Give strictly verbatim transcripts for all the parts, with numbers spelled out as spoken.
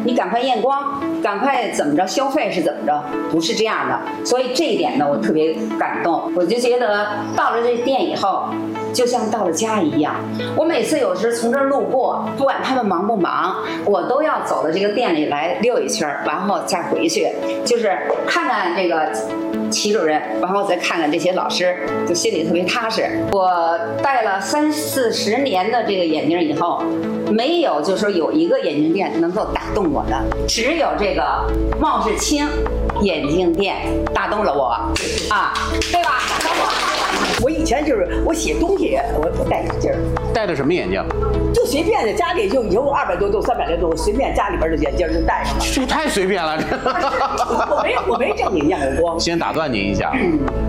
你赶快验光，赶快怎么着消费是怎么着，不是这样的。所以这一点呢，我特别感动。我就觉得到了这店以后，就像到了家一样。我每次有时从这儿路过，不管他们忙不忙，我都要走到这个店里来溜一圈，然后再回去，就是看看这个齐主任，然后再看看这些老师，就心里特别踏实。我戴了三四十年的这个眼镜以后，没有就说有一个眼镜店能够打动我的，只有这个茂世清眼镜店打动了我啊，对吧？打动我。 我以前就是我写东西，我我戴眼镜， 戴的什么眼镜？ 就随便的，家里就有二百多度、三百多度，随便家里边的眼镜就戴上了。 这太随便了，这我没我没正经验过光。 先打断您一下，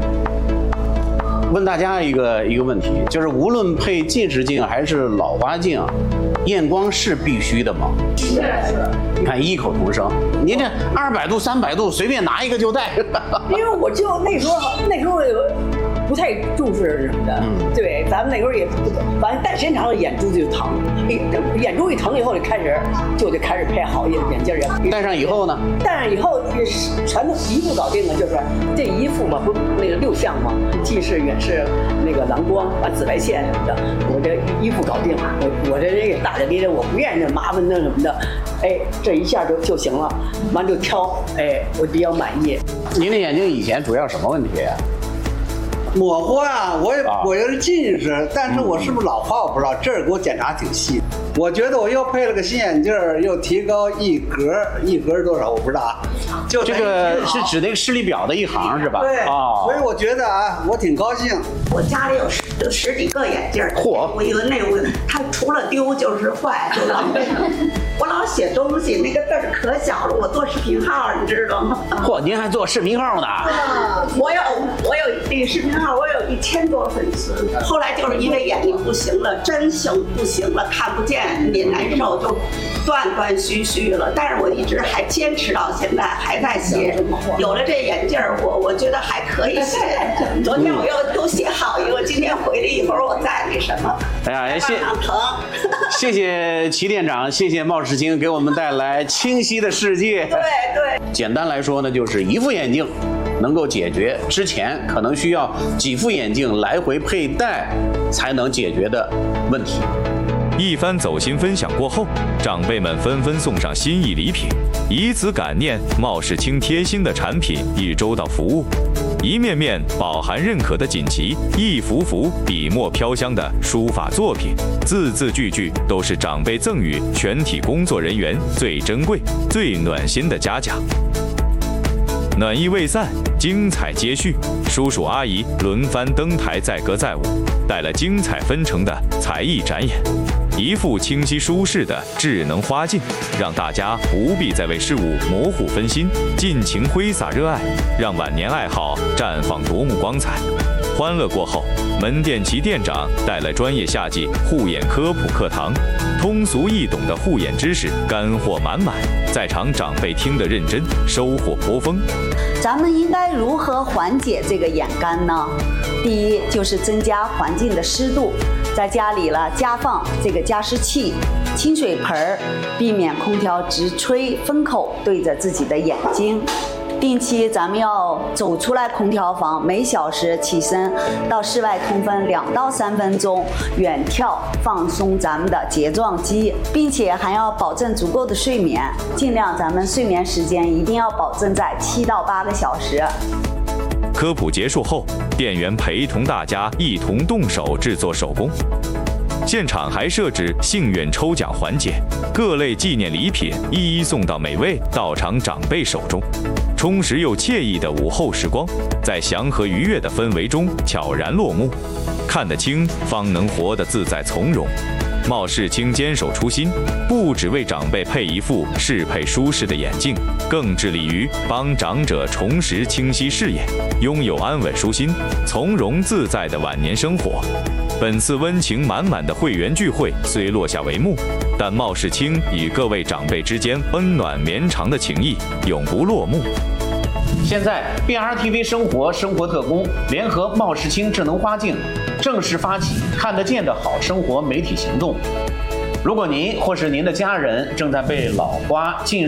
问大家一个一个问题，就是无论配近视镜还是老花镜，验光是必须的吗？ 是是。 你看异口同声，您这二百度、三百度随便拿一个就戴。 因为我就那时候那时候不太重视什么的，嗯、对，咱们那时候也不，反正戴时间长了眼珠子就疼，眼珠一疼以后就开始就得开始配好眼眼镜儿。 戴上以后呢？ 戴上以后全都一副搞定了，就是这一副嘛，不那个六项嘛，近视、远视、那个蓝光、完紫外线什么的，我这一副搞定了。我我这人也大大咧咧，我不愿意那麻烦那什么的，哎，这一下就就行了，完就挑，哎，我比较满意。 您的眼睛以前主要什么问题啊？ 模糊啊，我也、 啊、 我也是近视，但是我是不是老花我不知道，这儿给我检查挺细。我觉得我又配了个新眼镜，又提高一格，一格多少我不知道啊。就这个是指那个视力表的一行是吧？ 对， 哦， 所以我觉得啊，我挺高兴。 我家里有十有十几个眼镜， 嚯！ 我一个那我它除了丢就是坏，就浪费。我老写东西，那个字儿可小了，我做视频号，你知道吗？ 嚯，您还做视频号呢？ 啊，我有我有那个视频号，我有一千多粉丝。后来就是因为眼睛不行了，真行不行了，看不见也难受，就断断续续了。但是我一直还坚持到现在，还在写。有了这眼镜儿，我我觉得还可以写。昨天我又又写好一个，今天回来一会儿我再那什么。 哎呀，谢疼。 谢谢齐店长，谢谢茂世清给我们带来清晰的世界。 对对。 简单来说呢，就是一副眼镜能够解决之前可能需要几副眼镜来回佩戴才能解决的问题。 一番走心分享过后，长辈们纷纷送上心意礼品，以此感念茂世清贴心的产品与周到服务。一面面饱含认可的锦旗，一幅幅笔墨飘香的书法作品，字字句句都是长辈赠予全体工作人员最珍贵、最暖心的嘉奖。暖意未散，精彩接续，叔叔阿姨轮番登台载歌载舞，带来精彩纷呈的才艺展演。一副清晰舒适的智能花镜，让大家不必再为事物模糊分心，尽情挥洒热爱，让晚年爱好绽放夺目光彩。欢乐过后，门店齐店长带来专业夏季护眼科普课堂，通俗易懂的护眼知识干货满满，在场长辈听得认真，收获颇丰。 咱们应该如何缓解这个眼干呢？第一就是增加环境的湿度，在家里了加放这个加湿器、清水盆儿，避免空调直吹风口对着自己的眼睛。定期咱们要走出来空调房，每小时起身到室外通风两到三分钟，远眺放松咱们的睫状肌，并且还要保证足够的睡眠，尽量咱们睡眠时间一定要保证在七到八个小时。 科普结束后，店员陪同大家一同动手制作手工。现场还设置幸运抽奖环节，各类纪念礼品一一送到每位到场长辈手中。充实又惬意的午后时光，在祥和愉悦的氛围中悄然落幕。看得清，方能活得自在从容。茂世清坚守初心，不只为长辈配一副适配舒适的眼镜，更致力于帮长者重拾清晰视野，拥有安稳舒心、从容自在的晚年生活。本次温情满满的会员聚会虽落下帷幕，但茂世清与各位长辈之间温暖绵长的情谊永不落幕。 现在 B R T V 生活生活特工联合茂世清智能花镜正式发起看得见的好生活媒体行动。如果您或是您的家人正在被老花近视